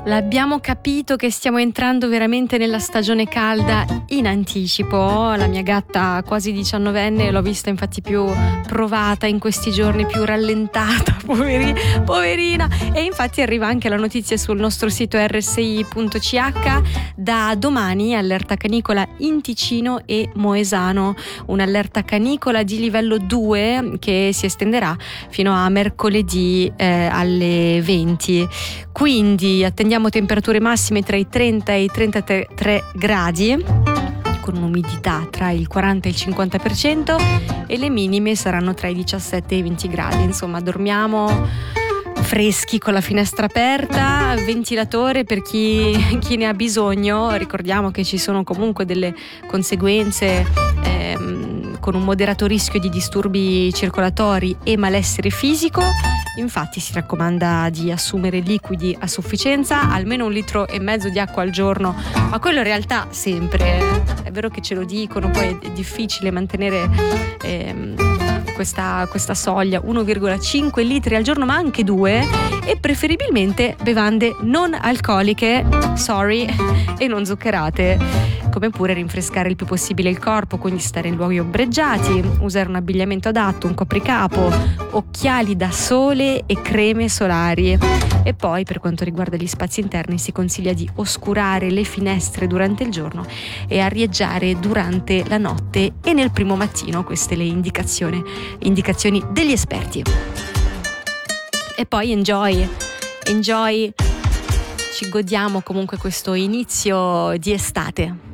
L'abbiamo capito che stiamo entrando veramente nella stagione calda in anticipo. La mia gatta quasi 19enne l'ho vista infatti più provata in questi giorni, più rallentata, poverina. E infatti arriva anche la notizia sul nostro sito rsi.ch: da domani allerta canicola in Ticino e Moesano, un'allerta canicola di livello 2 che si estenderà fino a mercoledì alle 20. Quindi attendiamo temperature massime tra i 30 e i 33 gradi, con un'umidità tra il 40 e il 50%, e le minime saranno tra i 17 e i 20 gradi. Insomma, dormiamo freschi con la finestra aperta, ventilatore per chi ne ha bisogno. Ricordiamo che ci sono comunque delle conseguenze con un moderato rischio di disturbi circolatori e malessere fisico. Infatti si raccomanda di assumere liquidi a sufficienza, almeno 1,5 litri di acqua al giorno, ma quello in realtà sempre. È vero che ce lo dicono, poi è difficile mantenere questa soglia, 1,5 litri al giorno, ma anche 2, e preferibilmente bevande non alcoliche, e non zuccherate. Come pure rinfrescare il più possibile il corpo, quindi stare in luoghi ombreggiati, usare un abbigliamento adatto, un copricapo, occhiali da sole e creme solari. E poi, per quanto riguarda gli spazi interni, si consiglia di oscurare le finestre durante il giorno e arieggiare durante la notte e nel primo mattino. Queste le indicazioni degli esperti. E poi enjoy, ci godiamo comunque questo inizio di estate.